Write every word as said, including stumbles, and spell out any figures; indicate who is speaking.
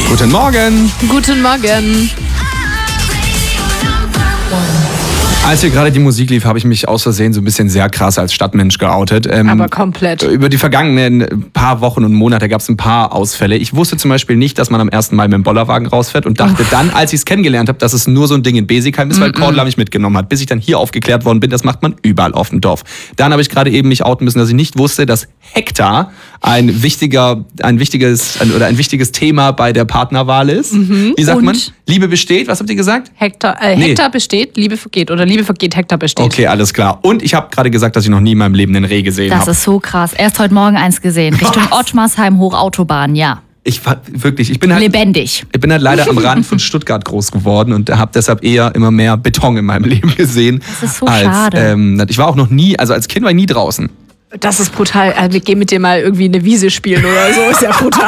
Speaker 1: Guten Morgen.
Speaker 2: Guten Morgen.
Speaker 1: Als hier gerade die Musik lief, habe ich mich aus Versehen so ein bisschen sehr krass als Stadtmensch geoutet. Ähm,
Speaker 2: Aber komplett.
Speaker 1: Über die vergangenen paar Wochen und Monate gab es ein paar Ausfälle. Ich wusste zum Beispiel nicht, dass man am ersten Mal mit dem Bollerwagen rausfährt und dachte Uff. dann, als ich es kennengelernt habe, dass es nur so ein Ding in Besigheim ist, weil
Speaker 2: Mm-mm.
Speaker 1: Cordula mich mitgenommen hat. Bis ich dann hier aufgeklärt worden bin, das macht man überall auf dem Dorf. Dann habe ich gerade eben mich outen müssen, dass ich nicht wusste, dass Hektar ein wichtiger, ein wichtiges ein, oder ein wichtiges Thema bei der Partnerwahl ist.
Speaker 2: Mhm.
Speaker 1: Wie sagt
Speaker 2: und
Speaker 1: man? Liebe besteht, was habt ihr gesagt?
Speaker 2: Hektar, äh,
Speaker 1: Nee.
Speaker 2: Hektar besteht, Liebe vergeht. Oder Liebe vergeht, Hektar besteht.
Speaker 1: Okay, alles klar. Und ich habe gerade gesagt, dass ich noch nie in meinem Leben einen Reh gesehen
Speaker 3: Das
Speaker 1: habe.
Speaker 3: ist so krass. Erst heute Morgen eins gesehen. Richtung Ottmarsheim hoch Autobahn, ja.
Speaker 1: Ich war wirklich, ich bin halt,
Speaker 3: Lebendig.
Speaker 1: ich bin halt leider am Rand von Stuttgart groß geworden und habe deshalb eher immer mehr Beton in meinem Leben gesehen.
Speaker 3: Das ist so
Speaker 1: als,
Speaker 3: schade.
Speaker 1: Ähm, ich war auch noch nie, also als Kind war ich nie draußen.
Speaker 2: Das ist brutal. Also wir gehen mit dir mal irgendwie eine Wiese spielen oder so. Ist ja brutal.